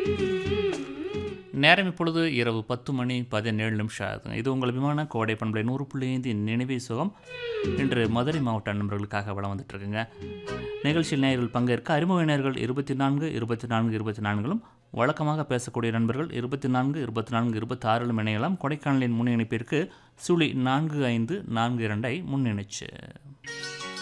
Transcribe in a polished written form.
நேரம் இப்பொழுது இரவு 10:17 ஆகுதுங்க. இது உங்கள் விமான கோடை பண்பலை 100.5 நினைவே சுகம். இன்று மதுரை மாவட்ட நண்பர்களுக்காக வளம் வந்துட்டு இருக்குங்க. நிகழ்ச்சியில் நேயர்கள் பங்கேற்க அறிமுக நேயர்கள் 24 24 24லும் வழக்கமாக பேசக்கூடிய நண்பர்கள் 24 24 26லும் இணையலாம். கொடைக்கானலின் முன் இணைப்பிற்கு 4542 முன்னிணைச்சு.